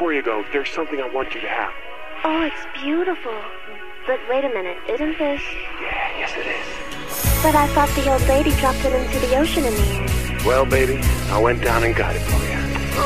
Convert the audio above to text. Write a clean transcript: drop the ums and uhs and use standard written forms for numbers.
before you go, there's something I want you to have. Oh, it's beautiful. But wait a minute, isn't this... Yeah, yes it is. But I thought the old lady dropped it into the ocean in the end. Well, baby, I went down and got it for you.